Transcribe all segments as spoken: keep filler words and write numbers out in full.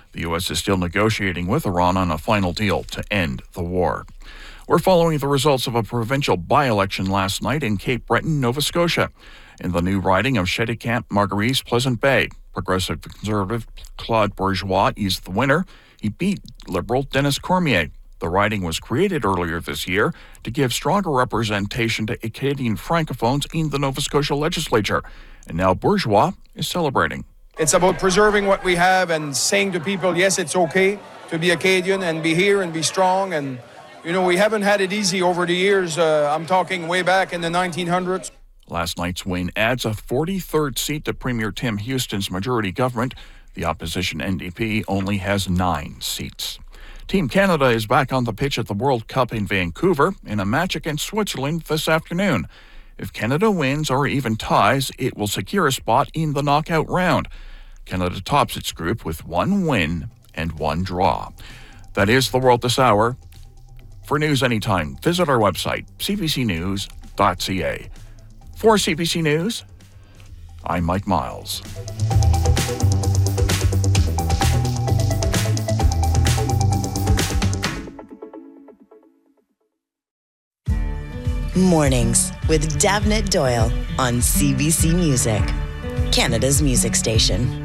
The U S is still negotiating with Iran on a final deal to end the war. We're following the results of a provincial by-election last night in Cape Breton, Nova Scotia. In the new riding of Cheticamp, Marguerite, Pleasant Bay, Progressive Conservative Claude Bourgeois is the winner. He beat Liberal Dennis Cormier. The riding was created earlier this year to give stronger representation to Acadian francophones in the Nova Scotia legislature. And now Bourgeois is celebrating. It's about preserving what we have and saying to people, yes, it's okay to be Acadian and be here and be strong. And, you know, we haven't had it easy over the years. Uh, I'm talking way back in the nineteen hundreds. Last night's win adds a forty-third seat to Premier Tim Houston's majority government. The opposition N D P only has nine seats. Team Canada is back on the pitch at the World Cup in Vancouver in a match against Switzerland this afternoon. If Canada wins or even ties, it will secure a spot in the knockout round. Canada tops its group with one win and one draw. That is the world this hour. For news anytime, visit our website, c b c news dot c a. For C B C News, I'm Mike Miles. Mornings with Davnit Doyle on C B C Music, Canada's music station.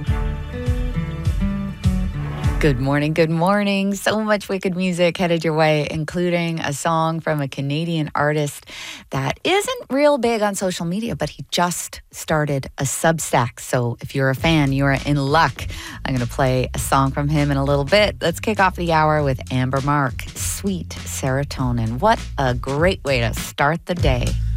Good morning, good morning. So much wicked music headed your way, including a song from a Canadian artist that isn't real big on social media, but he just started a Substack. So if you're a fan, you're in luck. I'm going to play a song from him in a little bit. Let's kick off the hour with Amber Mark, Sweet Serotonin. What a great way to start the day.